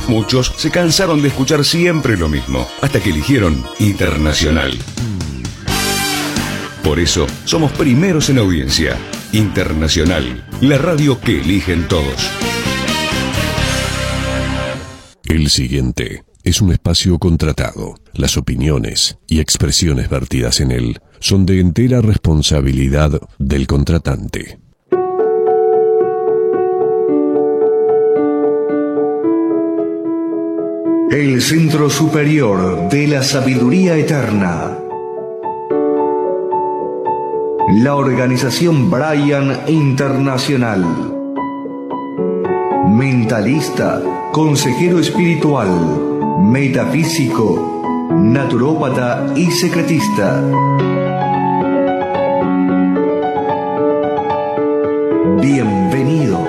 Muchos se cansaron de escuchar siempre lo mismo, hasta que eligieron Internacional. Por eso, somos primeros en audiencia. Internacional, la radio que eligen todos. El siguiente es un espacio contratado. Las opiniones y expresiones vertidas en él son de entera responsabilidad del contratante. El Centro Superior de la Sabiduría Eterna. La organización Brian Internacional. Mentalista, consejero espiritual, metafísico, naturópata y secretista. Bienvenidos.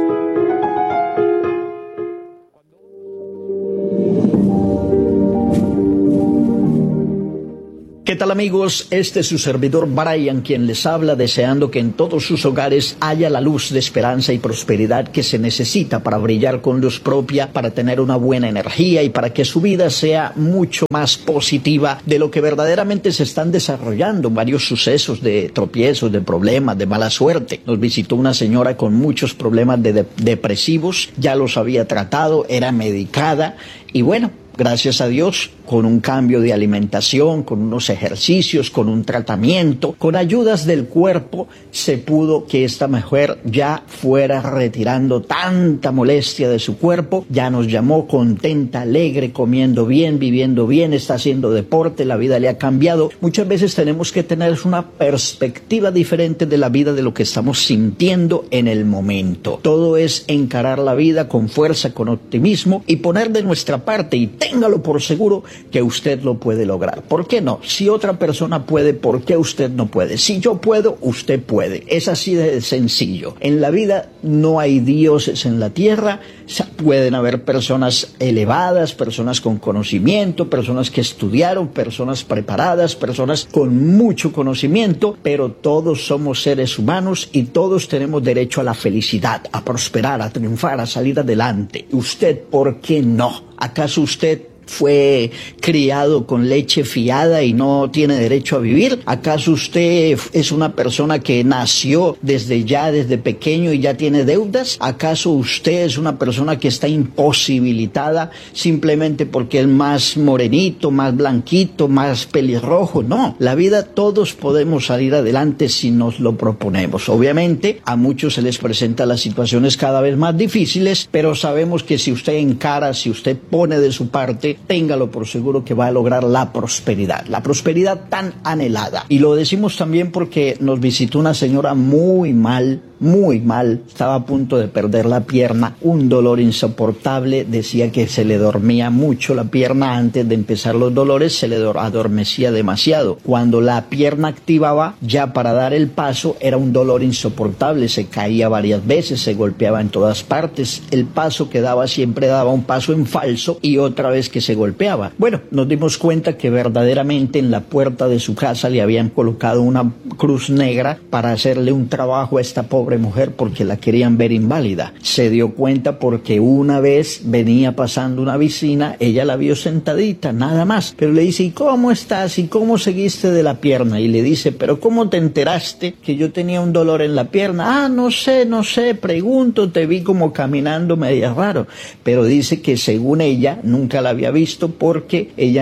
¿Qué tal, amigos? Este es su servidor Brian, quien les habla, deseando que en todos sus hogares haya la luz de esperanza y prosperidad que se necesita para brillar con luz propia, para tener una buena energía y para que su vida sea mucho más positiva de lo que verdaderamente se están desarrollando. Varios sucesos de tropiezos, de problemas, de mala suerte. Nos visitó una señora con muchos problemas depresivos, ya los había tratado, era medicada y bueno, gracias a Dios, con un cambio de alimentación, con unos ejercicios, con un tratamiento, con ayudas del cuerpo, se pudo que esta mujer ya fuera retirando tanta molestia de su cuerpo. Ya nos llamó contenta, alegre, comiendo bien, viviendo bien, está haciendo deporte, la vida le ha cambiado. Muchas veces tenemos que tener una perspectiva diferente de la vida, de lo que estamos sintiendo en el momento. Todo es encarar la vida con fuerza, con optimismo y poner de nuestra parte, y téngalo por seguro que usted lo puede lograr. ¿Por qué no? Si otra persona puede, ¿por qué usted no puede? Si yo puedo, usted puede. Es así de sencillo. En la vida no hay dioses en la tierra. Pueden haber personas elevadas, personas con conocimiento, personas que estudiaron, personas preparadas, personas con mucho conocimiento, pero todos somos seres humanos y todos tenemos derecho a la felicidad, a prosperar, a triunfar, a salir adelante. ¿Usted por qué no? ¿Acaso usted fue criado con leche fiada y no tiene derecho a vivir? ¿Acaso usted es una persona que nació desde pequeño y ya tiene deudas? ¿Acaso usted es una persona que está imposibilitada simplemente porque es más morenito, más blanquito, más pelirrojo? No, la vida todos podemos salir adelante si nos lo proponemos. Obviamente a muchos se les presentan las situaciones cada vez más difíciles, pero sabemos que si usted encara, si usted pone de su parte, téngalo por seguro que va a lograr la prosperidad tan anhelada. Y lo decimos también porque nos visitó una señora muy mal, estaba a punto de perder la pierna, un dolor insoportable, decía que se le dormía mucho la pierna. Antes de empezar los dolores se le adormecía demasiado. Cuando la pierna activaba ya para dar el paso era un dolor insoportable, se caía varias veces, se golpeaba en todas partes, el paso que daba siempre daba un paso en falso y otra vez que se golpeaba. Bueno, nos dimos cuenta que verdaderamente en la puerta de su casa le habían colocado una cruz negra para hacerle un trabajo a esta pobre mujer porque la querían ver inválida. Se dio cuenta porque una vez venía pasando una vecina, ella la vio sentadita, nada más, pero le dice: ¿y cómo estás? ¿Y cómo seguiste de la pierna? Y le dice: ¿pero cómo te enteraste que yo tenía un dolor en la pierna? Ah, no sé, pregunto, te vi como caminando medio raro. Pero dice que según ella nunca la había visto porque ella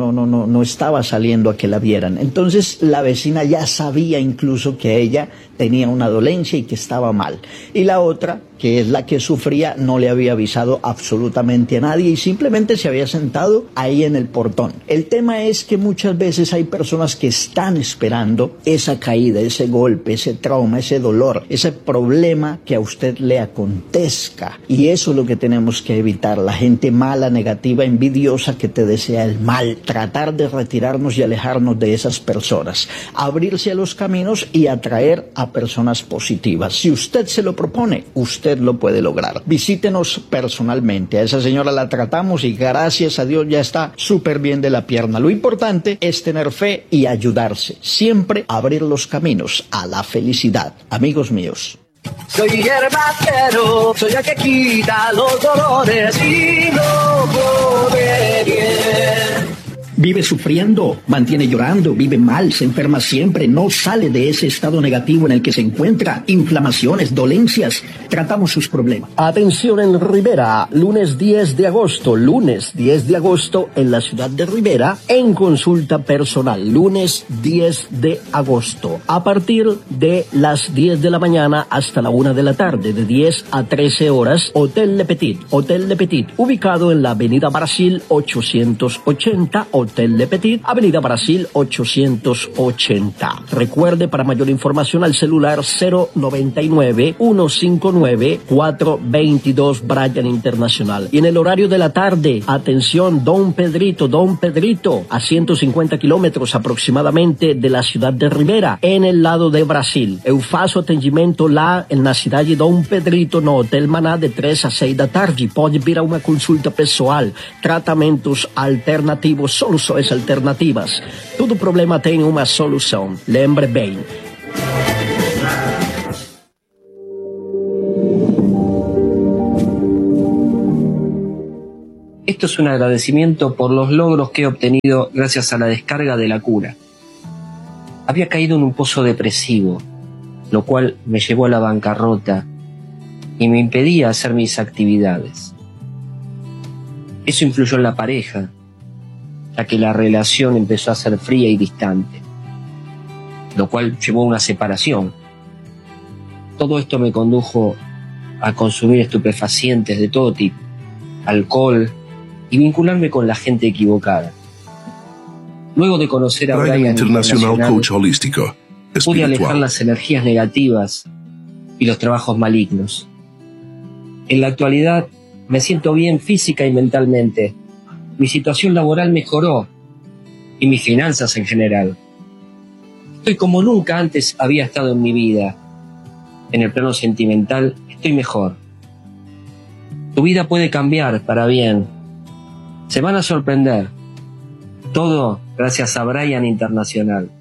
no estaba saliendo a que la vieran. Entonces la vecina ya sabía incluso que ella tenía una dolencia y que estaba mal. Y la otra, que es la que sufría, no le había avisado absolutamente a nadie y simplemente se había sentado ahí en el portón. El tema es que muchas veces hay personas que están esperando esa caída, ese golpe, ese trauma, ese dolor, ese problema que a usted le acontezca. Y eso es lo que tenemos que evitar. La gente mala, negativa, envidiosa que te desea el mal. Tratar de retirarnos y alejarnos de esas personas. Abrirse a los caminos y atraer a personas positivas. Si usted se lo propone, usted lo puede lograr. Visítenos personalmente. A esa señora la tratamos y gracias a Dios ya está súper bien de la pierna. Lo importante es tener fe y ayudarse. Siempre abrir los caminos a la felicidad. Amigos míos, Soy hierbacero, soy el que quita los dolores y no come bien. Vive sufriendo, mantiene llorando, vive mal, se enferma siempre, no sale de ese estado negativo en el que se encuentra, inflamaciones, dolencias, tratamos sus problemas. Atención en Rivera, lunes 10 de agosto en la ciudad de Rivera, en consulta personal, lunes 10 de agosto, a partir de las 10 de la mañana hasta la 1 de la tarde, de 10 a 13 horas, Hotel Le Petit, ubicado en la Avenida Brasil 880, Hotel Le Petit, Avenida Brasil 880. Recuerde, para mayor información al celular 099-159-422 Bryan Internacional. Y en el horario de la tarde, atención, Don Pedrito, a 150 kilómetros aproximadamente de la ciudad de Rivera, en el lado de Brasil. Eu faço atendimento lá na cidade de Dom Pedrito, no Hotel Maná, de 3 a 6 da tarde. Pode vir a uma consulta pessoal, tratamentos alternativos, soluções alternativas. Todo problema tem uma solução. Lembre bem. Esto es un agradecimiento por los logros que he obtenido gracias a la descarga de la cura. Había caído en un pozo depresivo, lo cual me llevó a la bancarrota y me impedía hacer mis actividades. Eso influyó en la pareja, ya que la relación empezó a ser fría y distante, lo cual llevó a una separación. Todo esto me condujo a consumir estupefacientes de todo tipo, alcohol y vincularme con la gente equivocada. Luego de conocer a Bryan Internacional, coach holístico, pude alejar las energías negativas y los trabajos malignos. En la actualidad me siento bien física y mentalmente. Mi situación laboral mejoró y mis finanzas en general. Estoy como nunca antes había estado en mi vida. En el plano sentimental estoy mejor. Tu vida puede cambiar para bien. Se van a sorprender. Todo gracias a Bryan Internacional.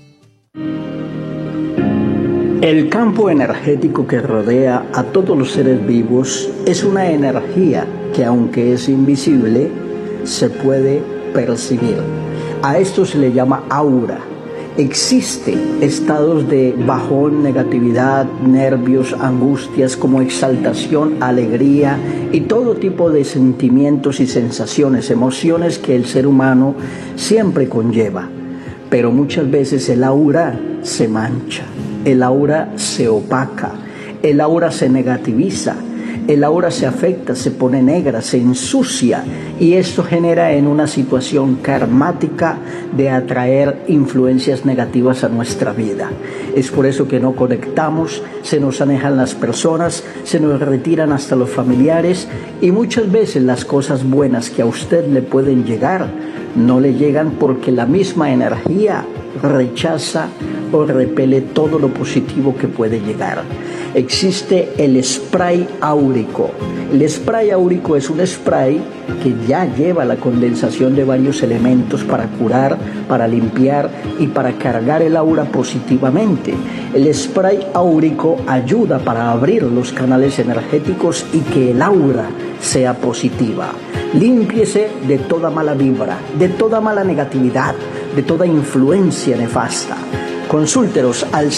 El campo energético que rodea a todos los seres vivos es una energía que, aunque es invisible, se puede percibir. A esto se le llama aura. Existen estados de bajón, negatividad, nervios, angustias, como exaltación, alegría y todo tipo de sentimientos y sensaciones, emociones que el ser humano siempre conlleva. Pero muchas veces el aura se mancha, el aura se opaca, el aura se negativiza, el aura se afecta, se pone negra, se ensucia, y esto genera en una situación karmática de atraer influencias negativas a nuestra vida. Es por eso que no conectamos, se nos alejan las personas, se nos retiran hasta los familiares, y muchas veces las cosas buenas que a usted le pueden llegar no le llegan porque la misma energía rechaza o repele todo lo positivo que puede llegar. Existe el spray áurico. El spray áurico es un spray que ya lleva la condensación de varios elementos para curar, para limpiar y para cargar el aura positivamente. El spray áurico ayuda para abrir los canales energéticos y que el aura sea positiva. Límpiese de toda mala vibra, de toda mala negatividad, de toda influencia nefasta. Consúltenos al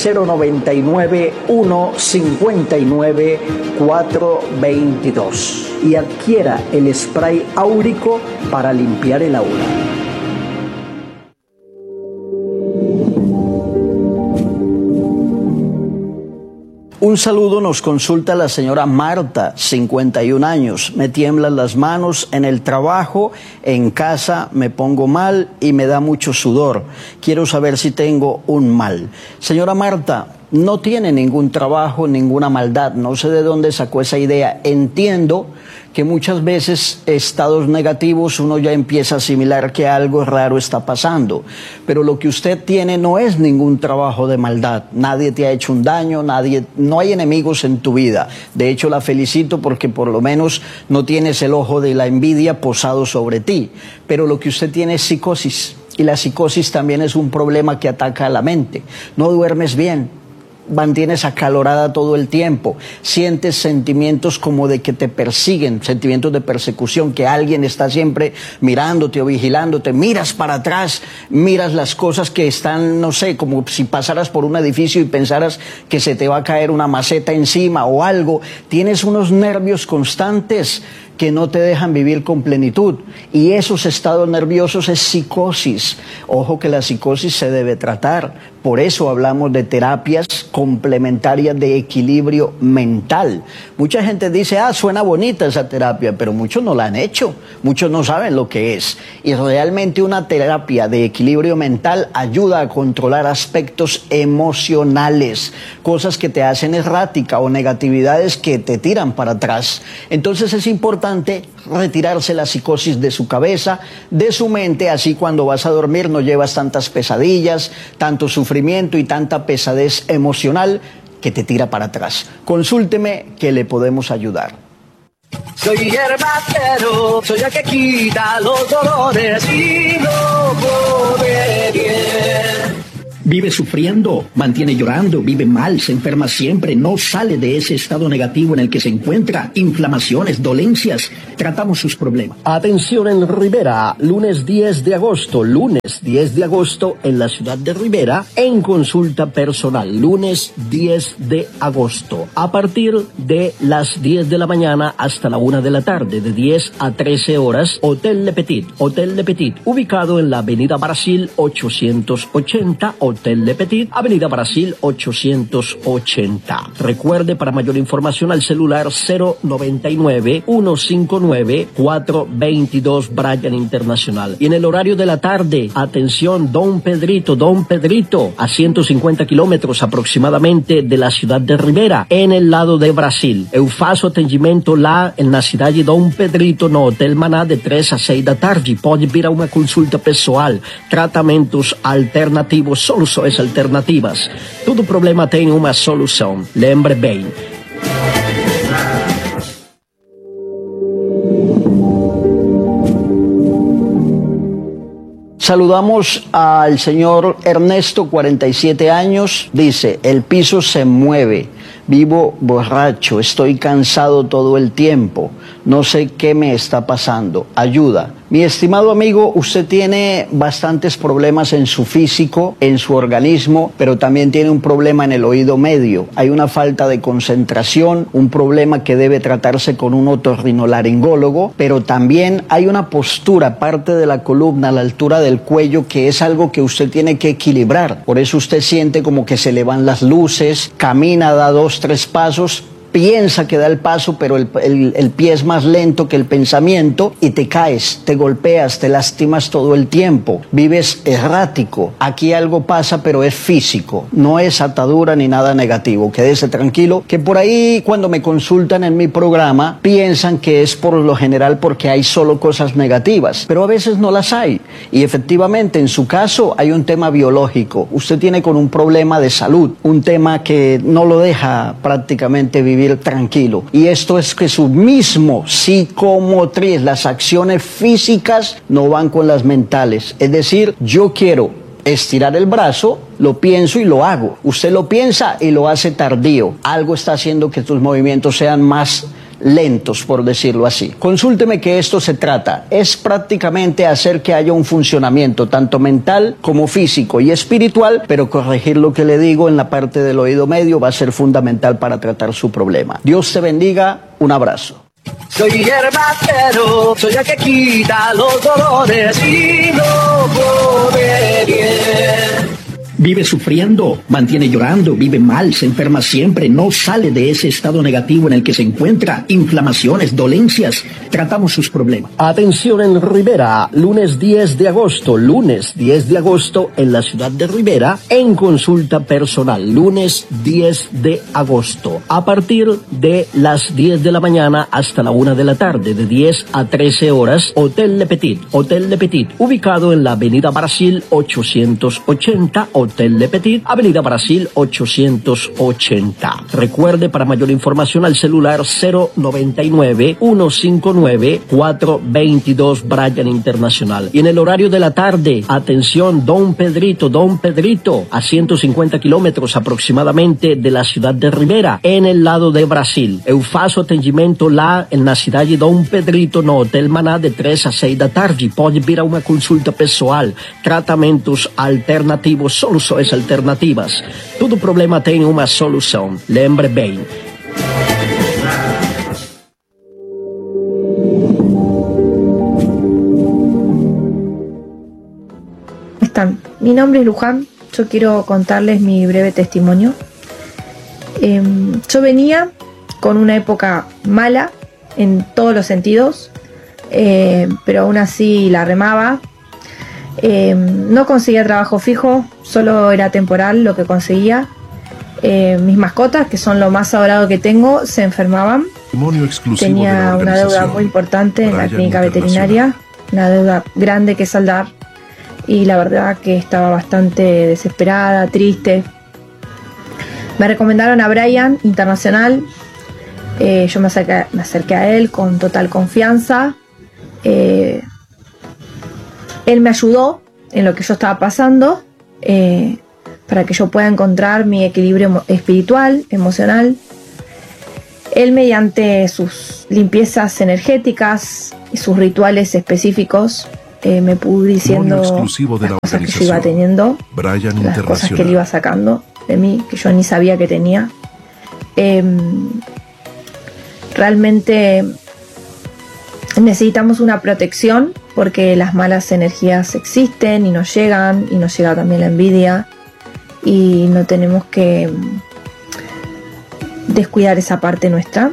099-159-422 y adquiera el spray áurico para limpiar el aura. Un saludo, nos consulta la señora Marta, 51 años. Me tiemblan las manos en el trabajo, en casa me pongo mal y me da mucho sudor. Quiero saber si tengo un mal. Señora Marta, no tiene ningún trabajo, ninguna maldad. No sé de dónde sacó esa idea. Entiendo que muchas veces estados negativos uno ya empieza a asimilar que algo raro está pasando, pero lo que usted tiene no es ningún trabajo de maldad. Nadie te ha hecho un daño, no hay enemigos en tu vida. De hecho, la felicito porque por lo menos no tienes el ojo de la envidia posado sobre ti, pero lo que usted tiene es psicosis, y la psicosis también es un problema que ataca a la mente. No duermes bien, mantienes acalorada todo el tiempo, sientes sentimientos como de que te persiguen, sentimientos de persecución, que alguien está siempre mirándote o vigilándote, miras para atrás, miras las cosas que están, no sé, como si pasaras por un edificio y pensaras que se te va a caer una maceta encima o algo, tienes unos nervios constantes que no te dejan vivir con plenitud, y esos estados nerviosos es psicosis. Ojo que la psicosis se debe tratar, por eso hablamos de terapias complementarias de equilibrio mental. Mucha gente dice, suena bonita esa terapia, pero muchos no la han hecho, muchos no saben lo que es, y realmente una terapia de equilibrio mental ayuda a controlar aspectos emocionales, cosas que te hacen errática o negatividades que te tiran para atrás. Entonces es importante retirarse la psicosis de su cabeza, de su mente, así cuando vas a dormir no llevas tantas pesadillas, tanto sufrimiento y tanta pesadez emocional que te tira para atrás. Consúlteme que le podemos ayudar. Soy hierbacero, soy el que quita los dolores y no come bien. Vive sufriendo, mantiene llorando, vive mal, se enferma siempre, no sale de ese estado negativo en el que se encuentra, inflamaciones, dolencias, tratamos sus problemas. Atención en Rivera, lunes 10 de agosto en la ciudad de Rivera, en consulta personal, lunes 10 de agosto, a partir de las 10 de la mañana hasta la 1 de la tarde, de 10 a 13 horas, Hotel Le Petit, ubicado en la Avenida Brasil 880, Hotel Le Petit, Avenida Brasil 880. Recuerde, para mayor información al celular 099-159-422 Bryan Internacional. Y en el horario de la tarde, atención, Don Pedrito, a 150 kilómetros aproximadamente de la ciudad de Rivera, en el lado de Brasil. Eu faço atendimento lá na cidade de Dom Pedrito, no Hotel Maná, de 3 a 6 da tarde. Pode vir a uma consulta pessoal, tratamentos alternativos, soluções alternativas. Todo problema tem uma solução. Lembre bem. Saludamos al señor Ernesto, 47 años. Dice, el piso se mueve, vivo borracho, estoy cansado todo el tiempo, no sé qué me está pasando, ayuda. Mi estimado amigo, usted tiene bastantes problemas en su físico, en su organismo, pero también tiene un problema en el oído medio. Hay una falta de concentración, un problema que debe tratarse con un otorrinolaringólogo, pero también hay una postura, parte de la columna, a la altura del cuello, que es algo que usted tiene que equilibrar. Por eso usted siente como que se le van las luces, camina, da 2, 3 pasos, piensa que da el paso, pero el pie es más lento que el pensamiento y te caes, te golpeas, te lastimas todo el tiempo, vives errático. Aquí algo pasa, pero es físico, no es atadura ni nada negativo. Quédese tranquilo, que por ahí cuando me consultan en mi programa piensan que es por lo general porque hay solo cosas negativas, pero a veces no las hay. Y efectivamente en su caso hay un tema biológico. Usted tiene con un problema de salud, un tema que no lo deja prácticamente vivir tranquilo, y esto es que su mismo psicomotriz, las acciones físicas no van con las mentales. Es decir, yo quiero estirar el brazo, lo pienso y lo hago. Usted lo piensa y lo hace tardío. Algo está haciendo que tus movimientos sean más lentos, por decirlo así. Consúlteme, que esto se trata, es prácticamente hacer que haya un funcionamiento tanto mental como físico y espiritual, pero corregir lo que le digo en la parte del oído medio va a ser fundamental para tratar su problema. Dios te bendiga, un abrazo. Soy hierbacero, soy el que quita los dolores y no come bien. Vive sufriendo, mantiene llorando, vive mal, se enferma siempre, no sale de ese estado negativo en el que se encuentra, inflamaciones, dolencias, tratamos sus problemas. Atención en Rivera, lunes 10 de agosto en la ciudad de Rivera, en consulta personal, lunes 10 de agosto, a partir de las 10 de la mañana hasta la 1 de la tarde, de 10 a 13 horas, Hotel Le Petit, ubicado en la Avenida Brasil 880, Hotel Le Petit, Avenida Brasil 880. Recuerde, para mayor información al celular 099-159-422 Bryan Internacional. Y en el horario de la tarde, atención, Dom Pedrito, a 150 kilómetros aproximadamente de la ciudad de Rivera, en el lado de Brasil. Eu faço atendimento lá na cidade de Dom Pedrito, no Hotel Maná, de 3 a 6 da tarde. Pode vir a uma consulta pessoal, tratamentos alternativos, soluções alternativas. Todo problema tem uma solução. Lembre bem. Están. Mi nombre es Luján. Yo quiero contarles mi breve testimonio. Yo venía con una época mala en todos los sentidos, pero aún así la remaba. No conseguía trabajo fijo, solo era temporal lo que conseguía. Mis mascotas, que son lo más adorado que tengo, se enfermaban. Tenía una deuda muy importante en la clínica veterinaria, una deuda grande que saldar, y la verdad que estaba bastante desesperada, triste. Me recomendaron a Bryan Internacional. Yo me acerqué a él con total confianza. Él me ayudó en lo que yo estaba pasando, para que yo pueda encontrar mi equilibrio espiritual, emocional. Él, mediante sus limpiezas energéticas y sus rituales específicos, me pudo ir diciendo las cosas que yo iba teniendo, las cosas que él iba sacando de mí, que yo ni sabía que tenía. Realmente necesitamos una protección, porque las malas energías existen y nos llegan, y nos llega también la envidia, y no tenemos que descuidar esa parte nuestra.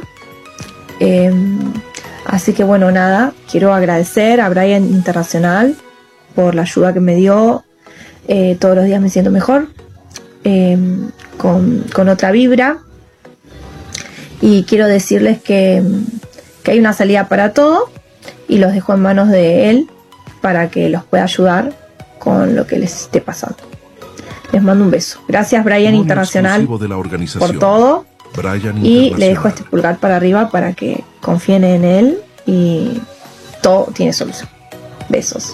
Así que bueno, nada, quiero agradecer a Bryan Internacional por la ayuda que me dio. Todos los días me siento mejor, con otra vibra, y quiero decirles que hay una salida para todo, y los dejo en manos de él para que los pueda ayudar con lo que les esté pasando. Les mando un beso. Gracias, Bryan Internacional, por todo. Y le dejo este pulgar para arriba para que confíen en él, y todo tiene solución. Besos.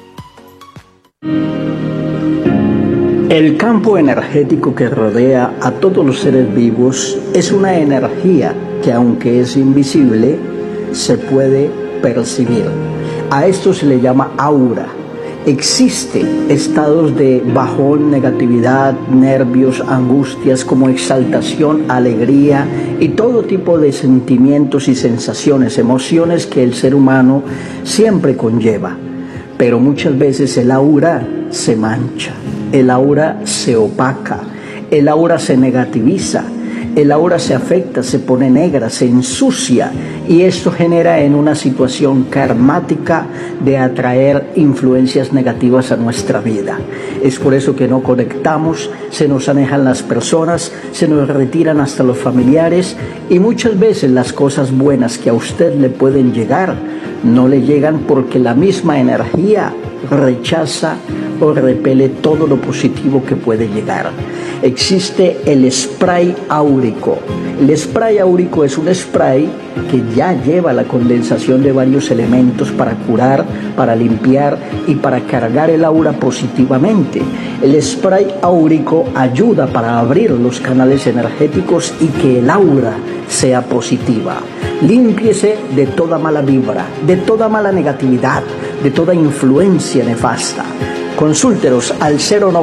El campo energético que rodea a todos los seres vivos es una energía que, aunque es invisible, se puede percibir. A esto se le llama aura. Existen estados de bajón, negatividad, nervios, angustias, como exaltación, alegría y todo tipo de sentimientos y sensaciones, emociones que el ser humano siempre conlleva. Pero muchas veces el aura se mancha, el aura se opaca, el aura se negativiza, el aura se afecta, se pone negra, se ensucia, y esto genera en una situación karmática de atraer influencias negativas a nuestra vida. Es por eso que no conectamos, se nos alejan las personas, se nos retiran hasta los familiares, y muchas veces las cosas buenas que a usted le pueden llegar no le llegan, porque la misma energía rechaza o repele todo lo positivo que puede llegar. Existe el spray áurico. El spray áurico es un spray que ya lleva la condensación de varios elementos para curar, para limpiar y para cargar el aura positivamente. El spray áurico ayuda para abrir los canales energéticos y que el aura sea positiva. Límpiese de toda mala vibra, de toda mala negatividad, de toda influencia nefasta. Consúltenos al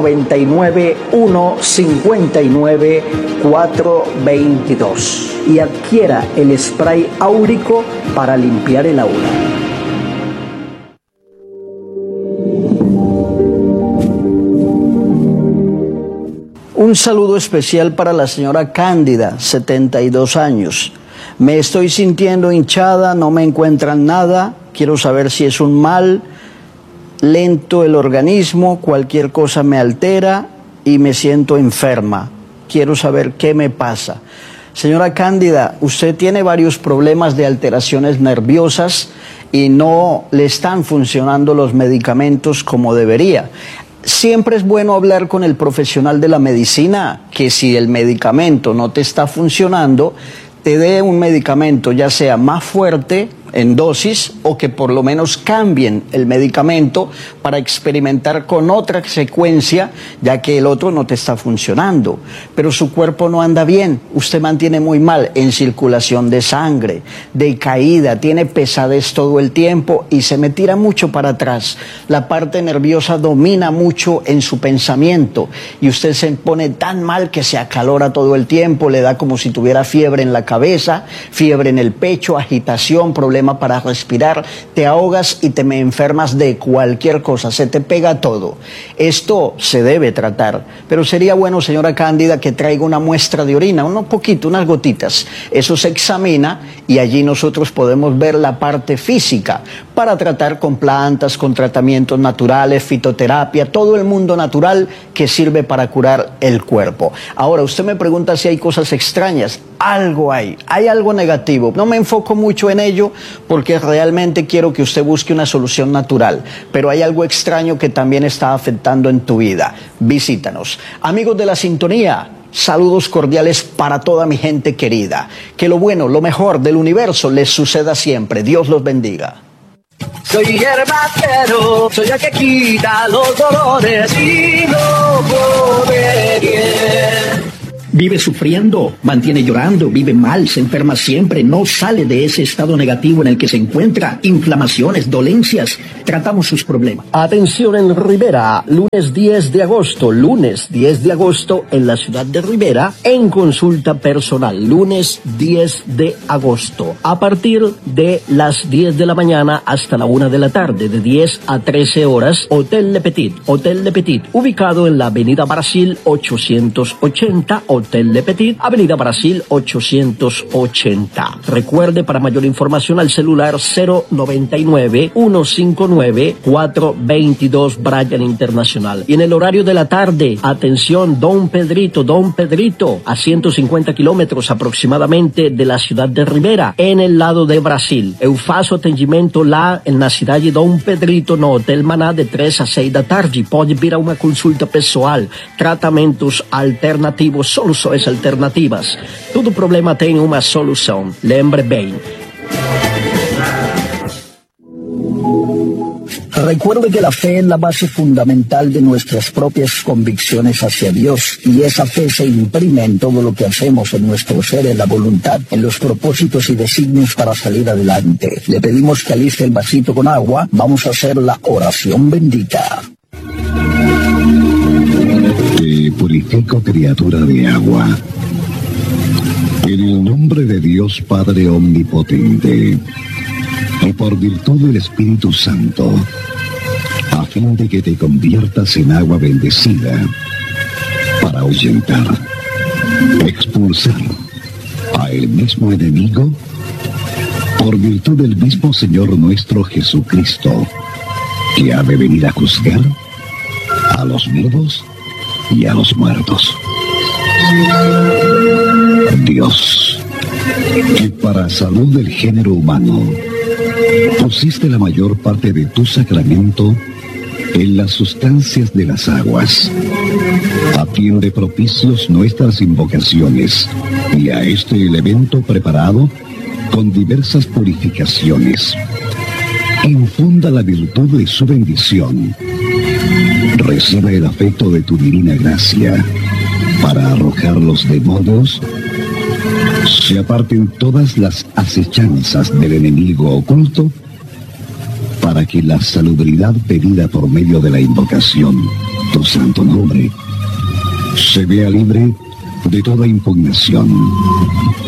099-159-422 y adquiera el spray áurico para limpiar el aura. Un saludo especial para la señora Cándida, 72 años. Me estoy sintiendo hinchada, no me encuentran nada, quiero saber si es un mal, lento el organismo, cualquier cosa me altera y me siento enferma. Quiero saber qué me pasa. Señora Cándida, usted tiene varios problemas de alteraciones nerviosas y no le están funcionando los medicamentos como debería. Siempre es bueno hablar con el profesional de la medicina, que si el medicamento no te está funcionando, te dé un medicamento ya sea más fuerte en dosis o que por lo menos cambien el medicamento para experimentar con otra secuencia, ya que el otro no te está funcionando. Pero su cuerpo no anda bien, usted mantiene muy mal en circulación de sangre, decaída, tiene pesadez todo el tiempo y se me tira mucho para atrás. La parte nerviosa domina mucho en su pensamiento y usted se pone tan mal que se acalora todo el tiempo, le da como si tuviera fiebre en la cabeza, fiebre en el pecho, agitación, problema para respirar, te ahogas y te me enfermas de cualquier cosa, se te pega todo. Esto se debe tratar, pero sería bueno, señora Cándida, que traiga una muestra de orina, un poquito, unas gotitas. Eso se examina y allí nosotros podemos ver la parte física para tratar con plantas, con tratamientos naturales, fitoterapia, todo el mundo natural que sirve para curar el cuerpo. Ahora, usted me pregunta si hay cosas extrañas. Algo hay algo negativo. No me enfoco mucho en ello porque realmente quiero que usted busque una solución natural, pero hay algo extraño que también está afectando en tu vida. Visítanos. Amigos de la sintonía, saludos cordiales para toda mi gente querida. Que lo bueno, lo mejor del universo les suceda siempre. Dios los bendiga. Soy hierbacero, soy el que quita los dolores y no come bien. Vive sufriendo, mantiene llorando, vive mal, se enferma siempre, no sale de ese estado negativo en el que se encuentra, inflamaciones, dolencias, tratamos sus problemas. Atención en Rivera, lunes 10 de agosto en la ciudad de Rivera, en consulta personal, lunes 10 de agosto, a partir de las 10 de la mañana hasta la 1 de la tarde, de 10 a 13 horas, Hotel Le Petit, ubicado en la Avenida Brasil 880, Hotel Le Petit, Avenida Brasil 880. Recuerde, para mayor información al celular 099-159-422 Bryan Internacional. Y en el horario de la tarde, atención, Don Pedrito, a 150 kilómetros aproximadamente de la ciudad de Rivera, en el lado de Brasil. Eu faço atendimento lá na cidade de Dom Pedrito, no Hotel Maná, de 3 a 6 da tarde. Pode vir a uma consulta pessoal, tratamentos alternativos, soluções alternativas. Todo problema tem uma solução. Lembre bem. Recuerde que la fe es la base fundamental de nuestras propias convicciones hacia Dios, y esa fe se imprime en todo lo que hacemos, en nuestro ser, en la voluntad, en los propósitos y designios para salir adelante. Le pedimos que aliste el vasito con agua. Vamos a hacer la oración bendita. Te purifico, criatura de agua, en el nombre de Dios Padre Omnipotente, y por virtud del Espíritu Santo, a fin de que te conviertas en agua bendecida, para ahuyentar, expulsar a el mismo enemigo, por virtud del mismo Señor nuestro Jesucristo, que ha de venir a juzgar a los vivos y a los muertos. Dios, que para salud del género humano pusiste la mayor parte de tu sacramento en las sustancias de las aguas, atiende propicios nuestras invocaciones y a este elemento preparado con diversas purificaciones. Infunda la virtud de su bendición. Recibe el afecto de tu divina gracia para arrojar los demonios, se aparten todas las acechanzas del enemigo oculto, para que la salubridad pedida por medio de la invocación, tu santo nombre, se vea libre de toda impugnación.